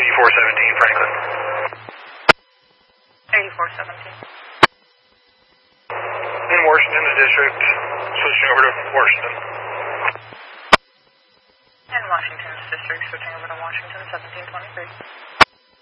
8417 Franklin. 8417. In Washington, the district, switching over to Washington. In Washington District, switching over to Washington, 1723.